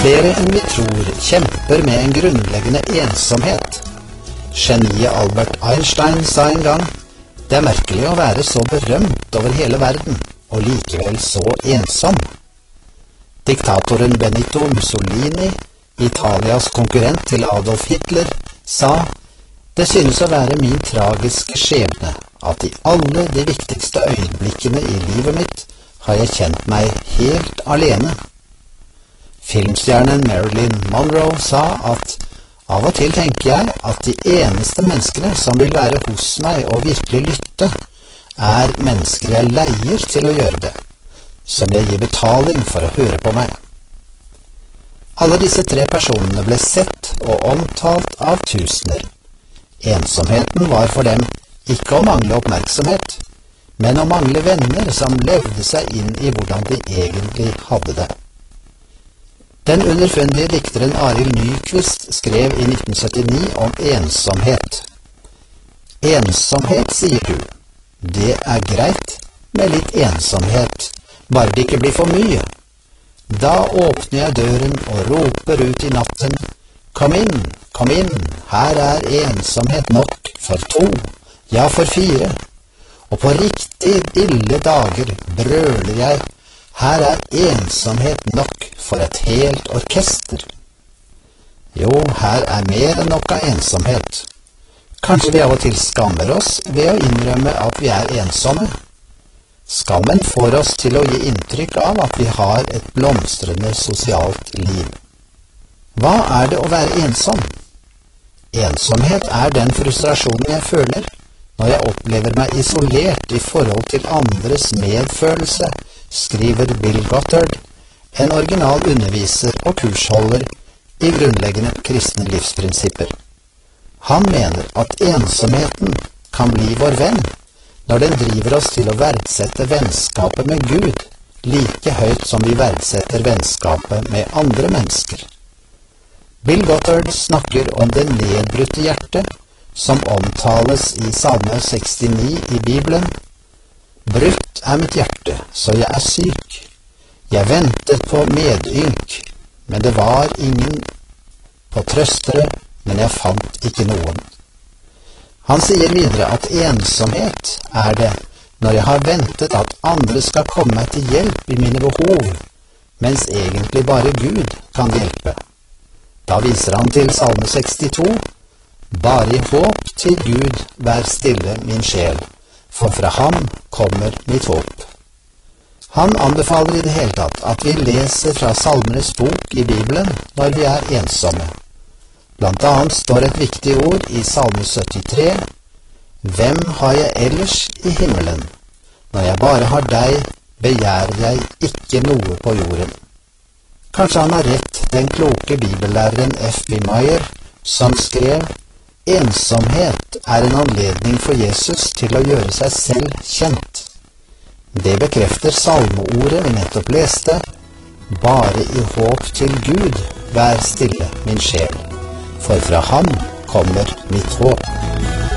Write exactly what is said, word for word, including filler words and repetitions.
Flere enn vi tror kjemper med en grunnleggende ensomhet. Geniet Albert Einstein sa en gang: «Det er merkelig å være så berømt over hele verden, og likevel så ensom.» Diktatoren Benito Mussolini, Italias konkurrent til Adolf Hitler, sa: «Det synes å være min tragiske skjebne at i alle de viktigste øyeblikkene i livet mitt har jeg kjent meg helt alene.» Filmstjernen Marilyn Monroe sa at «Av og til tenker jeg at de eneste menneskene som vil være hos meg og virkelig lytte, er mennesker jeg leier til å gjøre det, som jeg gir betaling for å høre på meg.» Alle disse tre personene ble sett og omtalt av tusener. Ensomheten var for dem ikke å mangle oppmerksomhet, men å mangle venner som levde seg inn i hvordan de egentlig hadde det. Den underfundige dikteren Arild Nyquist skrev i nitten syttini om ensomhet. «Ensomhet, sier du. Det er greit med litt ensomhet, bare det ikke blir for mye. Da åpner jeg døren og roper ut i natten: Kom inn, kom inn, her er ensomhet nok for to, ja for fire. Og på riktig ille dager brøler jeg: Her er ensomhet nok for et helt orkester. Jo, her er mer enn nok av ensomhet. Kanskje vi av og til skammer oss ved å innrømme at vi er ensomme. Skammen får oss til å gi inntrykk av at vi har et blomstrende sosialt liv. Hva er det å være ensom? Ensomhet er den frustrasjonen jeg føler når jeg opplever meg isolert i forhold til andres medfølelse, skriver Bill Gothard, en original underviser og kursholder i grunnleggende kristne livsprinsipper. Han mener at ensomheten kan bli vår venn når den driver oss til å verdsette vennskapet med Gud like høyt som vi verdsetter vennskapet med andre mennesker. Bill Gothard snakker om det nedbrutte hjertet som omtales i Salme sekstini i Bibelen. Brutt er mitt hjerte, så jeg er syk. Jeg ventet på medynk, men det var ingen, på trøstere, men jeg fant ikke noen. Han sier videre at ensomhet er det når jeg har ventet at andre skal komme meg til hjelp i mine behov, mens egentlig bare Gud kan hjelpe. Da viser han til Salme sekstito: Bare i håp til Gud vær stille min sjel, for fra ham kommer mitt håp. Han anbefaler i det hele tatt at vi leser fra Salmenes bok i Bibelen når vi er ensomme. Blant annet står et viktig ord i Salme syttitre: Hvem har jeg ellers i himmelen? Når jeg bare har deg, begjærer jeg ikke noe på jorden. Kanskje han har rett, den kloke bibellæreren F B Meyer, som skrev: Ensomhet er en anledning for Jesus til å gjøre seg selv kjent. Det bekrefter salmeordet vi nettopp leste: Bare i håp til Gud vær stille min sjel, for fra ham kommer mitt håp.